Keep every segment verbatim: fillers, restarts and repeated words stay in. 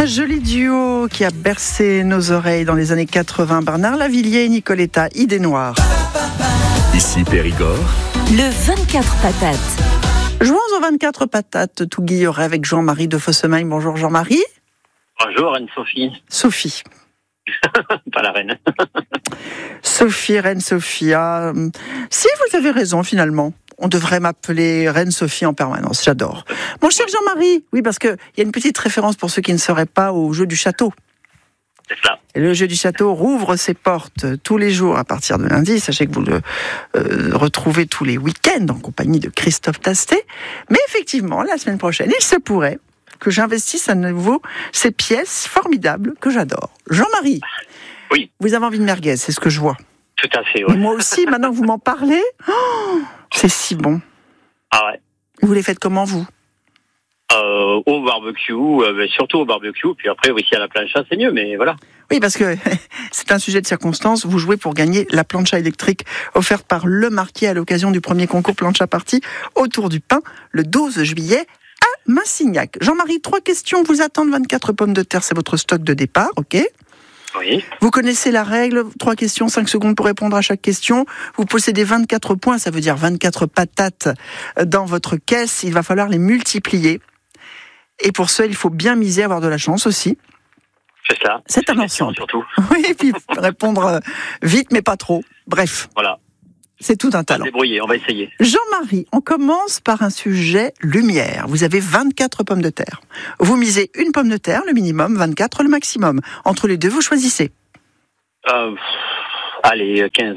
joli duo qui a bercé nos oreilles dans les années quatre-vingts. Bernard Lavilliers et Nicoletta, Idée Noire. Ici Périgord. Le vingt-quatre patates. Jouons aux vingt-quatre patates, tout Guilleret avec Jean-Marie de Fossemagne. Bonjour Jean-Marie. Bonjour Reine-Sophie. Sophie. Pas la reine. Sophie, Reine Sophia. Si vous avez raison finalement. On devrait m'appeler Reine Sophie en permanence, j'adore. Mon cher Jean-Marie, oui, parce qu'il y a une petite référence pour ceux qui ne seraient pas au jeu du château. C'est ça. Et le jeu du château rouvre ses portes tous les jours à partir de lundi. Sachez que vous le euh, retrouvez tous les week-ends en compagnie de Christophe Tastet. Mais effectivement, la semaine prochaine, il se pourrait que j'investisse à nouveau ces pièces formidables que j'adore. Jean-Marie, oui. Vous avez envie de merguez, c'est ce que je vois. Tout à fait, oui. Et moi aussi, maintenant que vous m'en parlez, oh, c'est si bon. Ah ouais. Vous les faites comment, vous ? euh, Au barbecue, euh, surtout au barbecue, puis après aussi à la plancha, c'est mieux, mais voilà. Oui, parce que c'est un sujet de circonstance. Vous jouez pour gagner la plancha électrique offerte par Le Marquis à l'occasion du premier concours plancha party autour du pain le douze juillet à Massignac. Jean-Marie, trois questions vous attendent. vingt-quatre pommes de terre, c'est votre stock de départ, ok ? Oui. Vous connaissez la règle, trois questions, cinq secondes pour répondre à chaque question. Vous possédez vingt-quatre points, ça veut dire vingt-quatre patates dans votre caisse. Il va falloir les multiplier. Et pour ça, il faut bien miser, avoir de la chance aussi. C'est ça. C'est un ensemble. Surtout. Oui, et puis répondre vite, mais pas trop. Bref. Voilà. C'est tout un On va talent. se débrouiller, on va essayer. Jean-Marie, on commence par un sujet lumière. Vous avez vingt-quatre pommes de terre. Vous misez une pomme de terre, le minimum, vingt-quatre, le maximum. Entre les deux, vous choisissez. Euh, allez, quinze.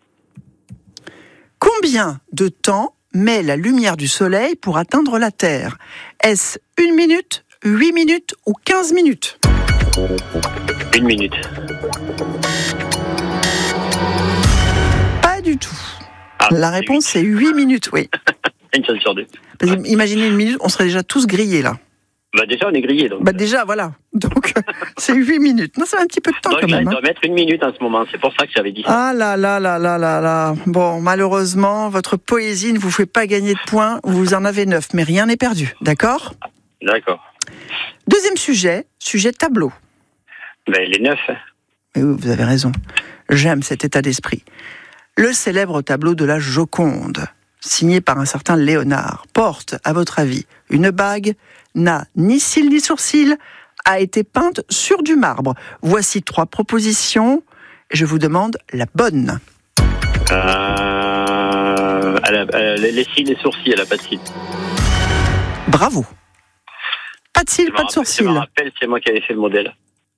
Combien de temps met la lumière du soleil pour atteindre la Terre ? Est-ce une minute, huit minutes ou quinze minutes ? Une minute. Pas du tout. Ah, La réponse, c'est huit minutes, oui. Une chance sur deux. Parce que imaginez une minute, on serait déjà tous grillés, là. Bah déjà, on est grillé, donc. Bah déjà, voilà. Donc, c'est huit minutes. Non, c'est un petit peu de temps donc, quand là, même. il doit Hein. mettre une minute en ce moment, c'est pour ça que j'avais dit ça. Ah là là là là là là. Bon, malheureusement, votre poésie ne vous fait pas gagner de points. Vous en avez neuf, mais rien n'est perdu. D'accord ? D'accord. Deuxième sujet, sujet tableau. Ben, les neuf. Hein. Et oui, vous avez raison. J'aime cet état d'esprit. Le célèbre tableau de la Joconde, signé par un certain Léonard, porte, à votre avis, une bague, n'a ni cils ni sourcils, a été peinte sur du marbre. Voici trois propositions. Je vous demande la bonne. Euh, elle a, elle a les cils et sourcils, elle a pas de cils. Bravo. Pas de cils, Je pas de rappelle- sourcils. Je me rappelle, c'est moi qui avais fait le modèle.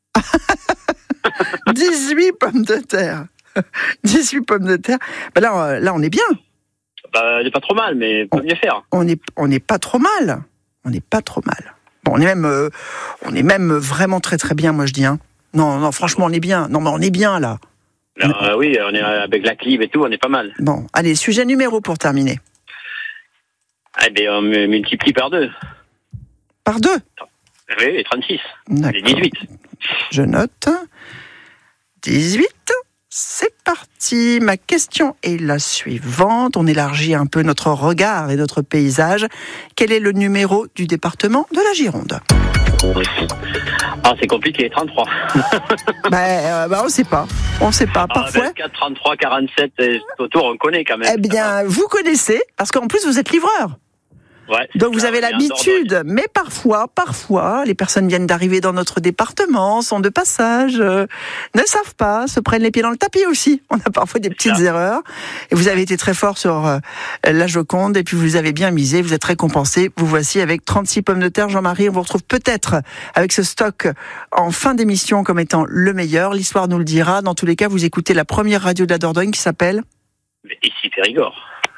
dix-huit pommes de terre. dix-huit pommes de terre. Ben là, là, on est bien. Bah, elle est pas trop mal, mais peut mieux faire. On n'est on n'est pas trop mal. On n'est pas trop mal. Bon, on est même, euh, on est même vraiment très très bien, moi je dis. Hein. Non, non, franchement, on est bien. Non, mais on est bien là. Alors, euh, oui, on est avec la clive et tout, on est pas mal. Bon, allez, sujet numéro pour terminer. Eh bien, on mu- multiplie par deux. Par deux. Oui, les trente-six. D'accord. Les dix-huit. Je note. dix-huit. C'est parti. Ma question est la suivante. On élargit un peu notre regard et notre paysage. Quel est le numéro du département de la Gironde ? Ah, c'est compliqué, trente-trois. ben, euh, ben, on ne sait pas. On ne sait pas. Ah, Parfois. vingt-quatre, trente-trois, quarante-sept, et autour, on connaît quand même. Eh bien, vous connaissez, parce qu'en plus, vous êtes livreur. Ouais, c'est Donc vous ça, avez on est en l'habitude, mais parfois, parfois, les personnes viennent d'arriver dans notre département, sont de passage, euh, ne savent pas, se prennent les pieds dans le tapis aussi. On a parfois des petites ça. erreurs. Et vous avez été très fort sur euh, la Joconde, et puis vous avez bien misé, vous êtes récompensé. Vous voici avec trente-six pommes de terre, Jean-Marie. On vous retrouve peut-être avec ce stock en fin d'émission comme étant le meilleur. L'histoire nous le dira. Dans tous les cas, vous écoutez la première radio de la Dordogne qui s'appelle... Mais ici, Périgord.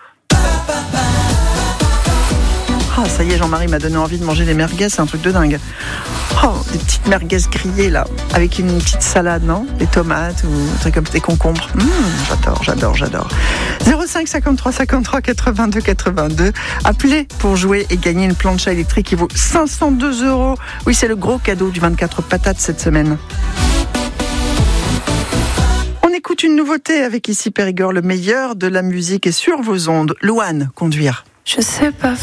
Ah, ça y est, Jean-Marie m'a donné envie de manger des merguez, c'est un truc de dingue. Oh, des petites merguez grillées, là, avec une petite salade, non ? Des tomates ou un truc comme des concombres. Mmh, j'adore, j'adore, j'adore. zéro cinq cinquante-trois cinquante-trois quatre-vingt-deux quatre-vingt-deux. Appelez pour jouer et gagner une plancha électrique qui vaut cinq cent deux euros. Oui, c'est le gros cadeau du vingt-quatre patates cette semaine. On écoute une nouveauté avec Ici Périgord, le meilleur de la musique est sur vos ondes. Louane, conduire. Je sais pas